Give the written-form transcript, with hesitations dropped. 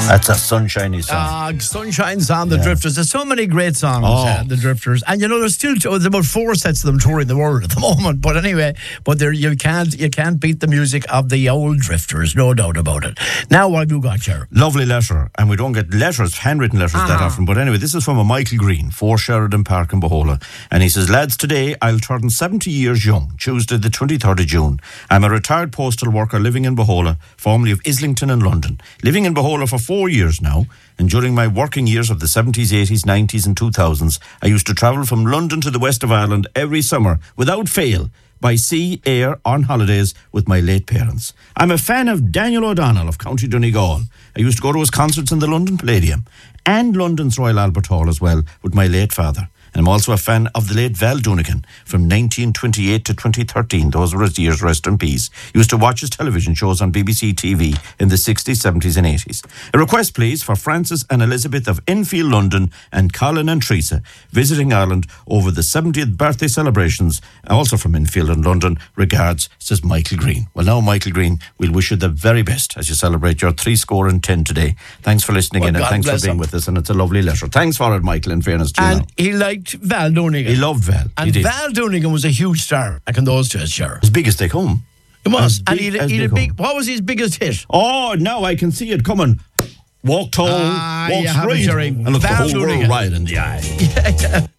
That's a sunshiny song. Sunshine Song, The Drifters. There's so many great songs, The Drifters. And you know, there's about 4 sets of them touring the world at the moment. But anyway, you can't beat the music of the old Drifters, no doubt about it. Now, what have you got, Ger? Lovely letter. And we don't get letters, handwritten letters that often. But anyway, this is from a Michael Green, 4 Sheridan Park in Bohola. And he says, lads, today I'll turn 70 years young, Tuesday the 23rd of June. I'm a retired postal worker living in Bohola, formerly of Islington in London. Living in Bohola for 4 years now. And during my working years of the 70s, 80s, 90s and 2000s, I used to travel from London to the west of Ireland every summer, without fail, by sea, air, on holidays with my late parents. I'm a fan of Daniel O'Donnell of County Donegal. I used to go to his concerts in the London Palladium and London's Royal Albert Hall as well with my late father. And I'm also a fan of the late Val Doonican from 1928 to 2013. Those were his years, rest in peace. Used to watch his television shows on BBC TV in the 60s, 70s and 80s. A request, please, for Francis and Elizabeth of Enfield, London, and Colin and Teresa visiting Ireland over the 70th birthday celebrations, also from Enfield and London. Regards, says Michael Green. Well, now, Michael Green, we'll wish you the very best as you celebrate your 70 today. Thanks for listening in, and thanks for being with us, and it's a lovely letter. Thanks for it, Michael, in fairness to you. And he liked Val Doonican. He loved Val. And Val Doonican was a huge star back in those days, sure. As big as they come. It was. And he had a big... What was his biggest hit? Oh, now I can see it coming. Walk tall, walk straight, and look the whole world right in the eye.